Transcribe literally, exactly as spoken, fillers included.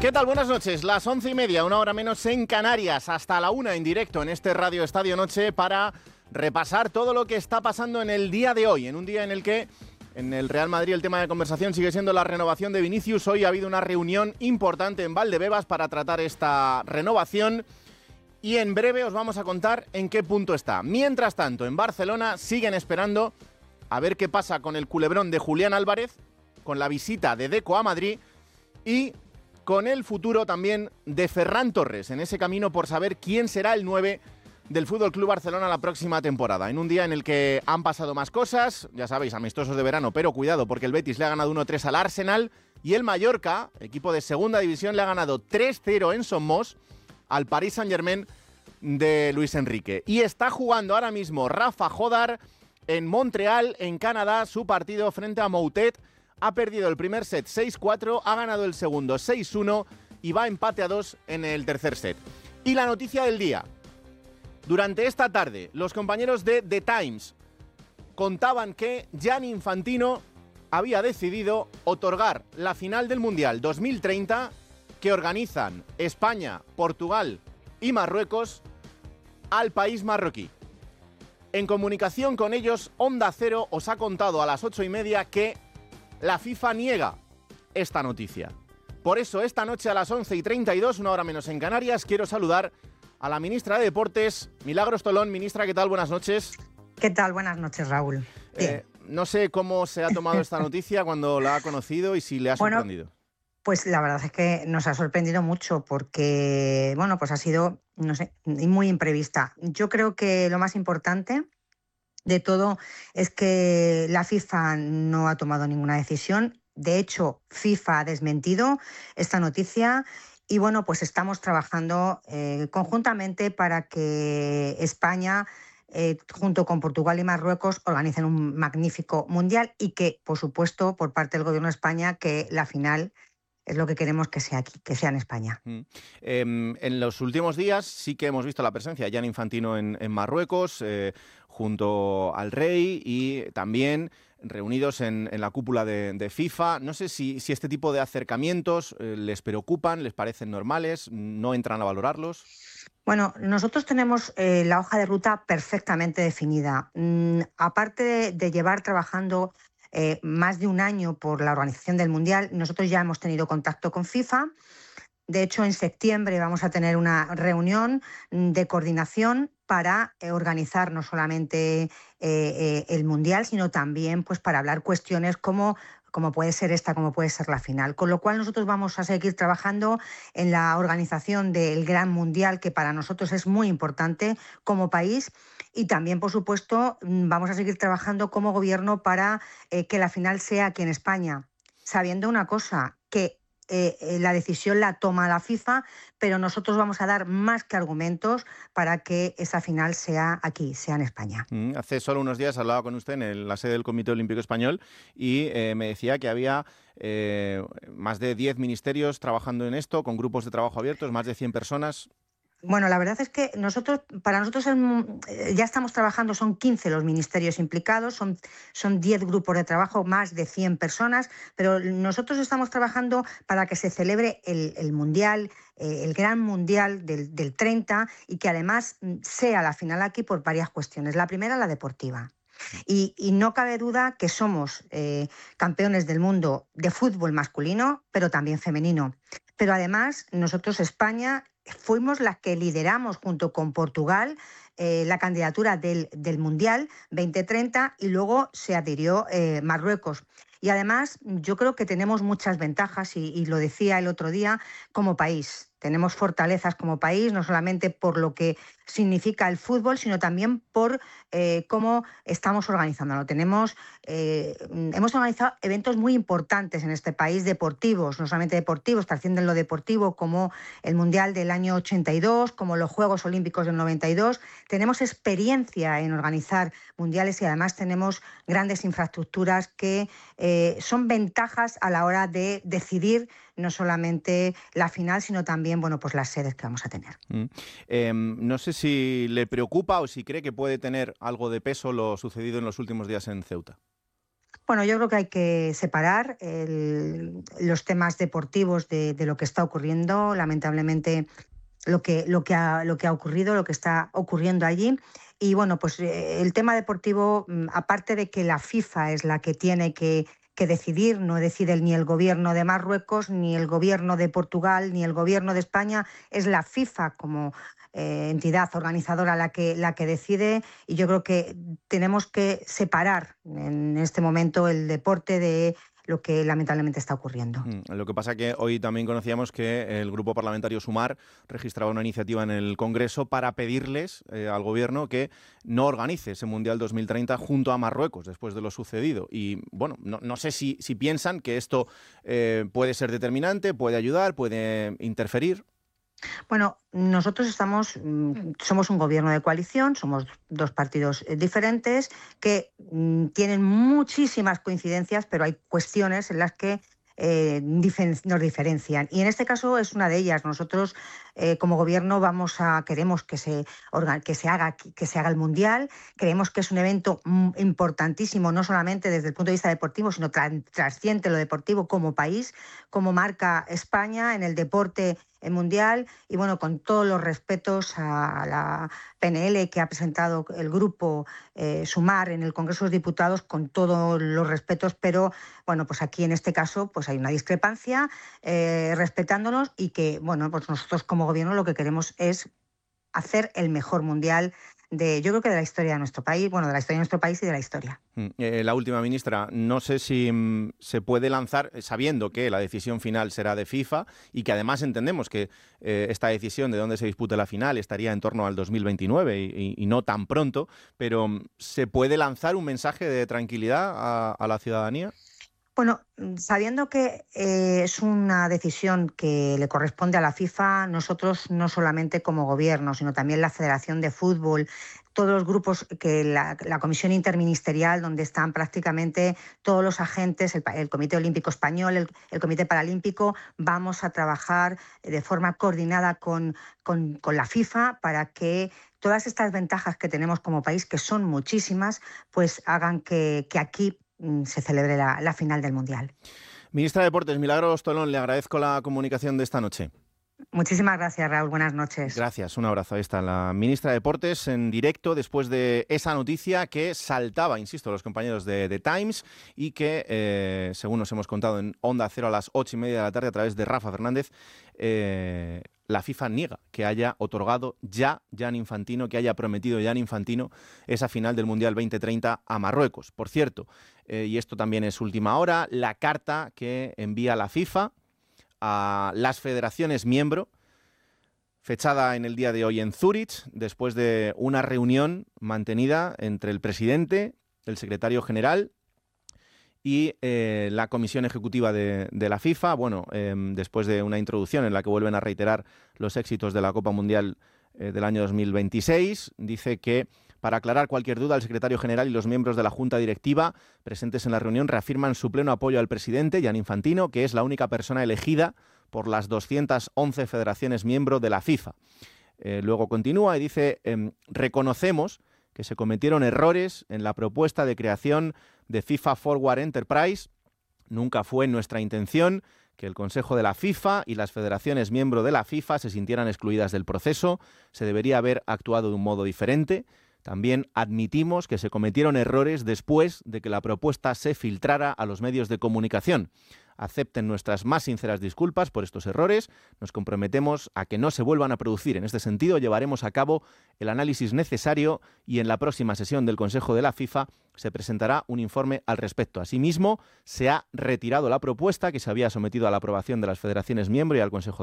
¿Qué tal? Buenas noches. Las once y media, una hora menos en Canarias, hasta la una en directo en este Radio Estadio Noche para repasar todo lo que está pasando en el día de hoy, en un día en el que en el Real Madrid el tema de conversación sigue siendo la renovación de Vinicius. Hoy ha habido una reunión importante en Valdebebas para tratar esta renovación y en breve os vamos a contar en qué punto está. Mientras tanto, en Barcelona siguen esperando a ver qué pasa con el culebrón de Julián Álvarez, con la visita de Deco a Madrid y con el futuro también de Ferran Torres, en ese camino por saber quién será el nueve del F C Barcelona la próxima temporada. En un día en el que han pasado más cosas, ya sabéis, amistosos de verano, pero cuidado porque el Betis le ha ganado uno tres al Arsenal y el Mallorca, equipo de segunda división, le ha ganado tres cero en Somos al Paris Saint-Germain de Luis Enrique. Y está jugando ahora mismo Rafa Jodar en Montreal, en Canadá, su partido frente a Moutet. Ha perdido el primer set seis cuatro, ha ganado el segundo seis uno y va empate a dos en el tercer set. Y la noticia del día. Durante esta tarde, los compañeros de The Times contaban que Gianni Infantino había decidido otorgar la final del Mundial dos mil treinta que organizan España, Portugal y Marruecos al país marroquí. En comunicación con ellos, Onda Cero os ha contado a las ocho y media que la FIFA niega esta noticia. Por eso, esta noche a las once y treinta y dos, una hora menos en Canarias, quiero saludar a la ministra de Deportes, Milagros Tolón. Ministra, ¿qué tal? Buenas noches. ¿Qué tal? Buenas noches, Raúl. Eh, no sé cómo se ha tomado esta noticia cuando la ha conocido y si le ha sorprendido. Bueno, pues la verdad es que nos ha sorprendido mucho porque, bueno, pues ha sido, no sé, muy imprevista. Yo creo que lo más importante de todo es que la FIFA no ha tomado ninguna decisión. De hecho, FIFA ha desmentido esta noticia y bueno, pues estamos trabajando eh, conjuntamente para que España, eh, junto con Portugal y Marruecos, organicen un magnífico mundial y que, por supuesto, por parte del Gobierno de España, que la final es lo que queremos que sea aquí, que sea en España. Mm. Eh, en los últimos días sí que hemos visto la presencia de Gianni Infantino en, en Marruecos, eh, junto al rey y también reunidos en, en la cúpula de, de FIFA. No sé si, si este tipo de acercamientos eh, les preocupan, les parecen normales, no entran a valorarlos. Bueno, nosotros tenemos eh, la hoja de ruta perfectamente definida. Mm, aparte de, de llevar trabajando eh, más de un año por la organización del Mundial, nosotros ya hemos tenido contacto con FIFA. De hecho, en septiembre vamos a tener una reunión de coordinación para eh, organizar no solamente eh, eh, el Mundial, sino también pues, para hablar cuestiones como, como puede ser esta, como puede ser la final. Con lo cual nosotros vamos a seguir trabajando en la organización del Gran Mundial, que para nosotros es muy importante como país. Y también, por supuesto, vamos a seguir trabajando como gobierno para eh, que la final sea aquí en España, sabiendo una cosa, que Eh, eh, la decisión la toma la FIFA, pero nosotros vamos a dar más que argumentos para que esa final sea aquí, sea en España. Mm, hace solo unos días hablaba con usted en el, la sede del Comité Olímpico Español y eh, me decía que había eh, más de diez ministerios trabajando en esto, con grupos de trabajo abiertos, más de cien personas. Bueno, la verdad es que nosotros, para nosotros ya estamos trabajando, son quince los ministerios implicados, son, son diez grupos de trabajo, más de cien personas, pero nosotros estamos trabajando para que se celebre el, el Mundial, eh, el Gran Mundial del, del treinta y que además sea la final aquí por varias cuestiones. La primera, la deportiva. Y, y no cabe duda que somos eh, campeones del mundo de fútbol masculino, pero también femenino. Pero además, nosotros, España, fuimos las que lideramos junto con Portugal eh, la candidatura del, del Mundial veinte treinta y luego se adhirió eh, Marruecos. Y además yo creo que tenemos muchas ventajas y, y lo decía el otro día como país. Tenemos fortalezas como país, no solamente por lo que significa el fútbol, sino también por eh, cómo estamos organizándolo. Tenemos, eh, hemos organizado eventos muy importantes en este país, deportivos, no solamente deportivos, trascienden lo deportivo, como el Mundial del año ochenta y dos, como los Juegos Olímpicos del noventa y dos. Tenemos experiencia en organizar mundiales y además tenemos grandes infraestructuras que eh, son ventajas a la hora de decidir no solamente la final, sino también, bueno, pues las sedes que vamos a tener. Mm. Eh, no sé si le preocupa o si cree que puede tener algo de peso lo sucedido en los últimos días en Ceuta. Bueno, yo creo que hay que separar el, los temas deportivos de, de lo que está ocurriendo. Lamentablemente, lo que, lo, que ha, lo que ha ocurrido, lo que está ocurriendo allí. Y bueno, pues eh, el tema deportivo, aparte de que la FIFA es la que tiene que, que decidir, no decide ni el gobierno de Marruecos, ni el gobierno de Portugal, ni el gobierno de España, es la FIFA como eh, entidad organizadora la que, la que decide, y yo creo que tenemos que separar en este momento el deporte de lo que lamentablemente está ocurriendo. Mm, lo que pasa que hoy también conocíamos que el Grupo Parlamentario Sumar registraba una iniciativa en el Congreso para pedirles eh, al Gobierno que no organice ese Mundial dos mil treinta junto a Marruecos después de lo sucedido. Y bueno, no, no sé si, si piensan que esto eh, puede ser determinante, puede ayudar, puede interferir. Bueno, nosotros estamos, somos un gobierno de coalición, somos dos partidos diferentes que tienen muchísimas coincidencias, pero hay cuestiones en las que eh, nos diferencian. Y en este caso es una de ellas. Nosotros, eh, como gobierno, vamos a queremos que se, que se haga que se haga el Mundial. Creemos que es un evento importantísimo, no solamente desde el punto de vista deportivo, sino trasciende lo deportivo como país, como marca España en el deporte mundial. Y bueno, con todos los respetos a la P N L que ha presentado el grupo eh, Sumar en el Congreso de los Diputados, con todos los respetos, pero bueno, pues aquí en este caso pues hay una discrepancia, eh, respetándonos, y que bueno, pues nosotros como gobierno lo que queremos es hacer el mejor mundial de, yo creo que de la historia de nuestro país, bueno, de la historia de nuestro país y de la historia. Eh, la última, ministra, no sé si mm, se puede lanzar, sabiendo que la decisión final será de FIFA y que además entendemos que eh, esta decisión de dónde se dispute la final estaría en torno al dos mil veintinueve y, y, y no tan pronto, pero ¿se puede lanzar un mensaje de tranquilidad a, a la ciudadanía? Bueno, sabiendo que eh, es una decisión que le corresponde a la FIFA, nosotros no solamente como gobierno, sino también la Federación de Fútbol, todos los grupos, que la, la Comisión Interministerial, donde están prácticamente todos los agentes, el, el Comité Olímpico Español, el, el Comité Paralímpico, vamos a trabajar de forma coordinada con, con, con la FIFA para que todas estas ventajas que tenemos como país, que son muchísimas, pues hagan que, que aquí se celebre la, la final del Mundial. Ministra de Deportes, Milagros Tolón, le agradezco la comunicación de esta noche. Muchísimas gracias, Raúl. Buenas noches. Gracias, un abrazo. Ahí está la ministra de Deportes en directo después de esa noticia que saltaba, insisto, los compañeros de The Times y que, eh, según nos hemos contado en Onda Cero a las ocho y media de la tarde a través de Rafa Fernández, eh, la FIFA niega que haya otorgado ya Gianni Infantino, que haya prometido Gianni Infantino esa final del Mundial veinte treinta a Marruecos. Por cierto, eh, y esto también es última hora, la carta que envía la FIFA a las federaciones miembro, fechada en el día de hoy en Zúrich, después de una reunión mantenida entre el presidente, el secretario general y eh, la comisión ejecutiva de, de la FIFA, bueno, eh, después de una introducción en la que vuelven a reiterar los éxitos de la Copa Mundial eh, del año dos mil veintiséis, dice que para aclarar cualquier duda, el secretario general y los miembros de la Junta Directiva presentes en la reunión reafirman su pleno apoyo al presidente, Gianni Infantino, que es la única persona elegida por las doscientas once federaciones miembro de la FIFA. Eh, luego continúa y dice, eh, reconocemos que se cometieron errores en la propuesta de creación de FIFA Forward Enterprise. Nunca fue nuestra intención que el Consejo de la FIFA y las federaciones miembro de la FIFA se sintieran excluidas del proceso. Se debería haber actuado de un modo diferente. También admitimos que se cometieron errores después de que la propuesta se filtrara a los medios de comunicación. Acepten nuestras más sinceras disculpas por estos errores. Nos comprometemos a que no se vuelvan a producir. En este sentido, llevaremos a cabo el análisis necesario y en la próxima sesión del Consejo de la FIFA se presentará un informe al respecto. Asimismo, se ha retirado la propuesta que se había sometido a la aprobación de las federaciones miembro y al Consejo de